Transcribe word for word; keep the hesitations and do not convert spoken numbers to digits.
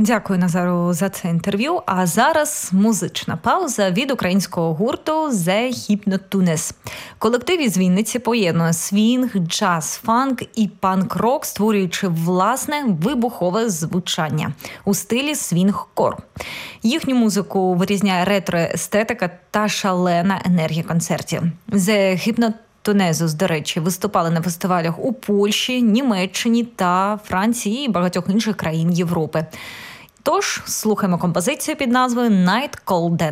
Дякую, Назару, за це інтерв'ю. А зараз музична пауза від українського гурту The Hypnotunes. Колектив із Вінниці поєднує свінг, джаз, фанк і панк-рок, створюючи власне вибухове звучання у стилі свінг-кор. Їхню музику вирізняє ретро-естетика та шалена енергія концертів. The Hypnotunes Тунезус, до речі, виступали на фестивалях у Польщі, Німеччині та Франції і багатьох інших країн Європи. Тож, слухаємо композицію під назвою «Night Call Dance».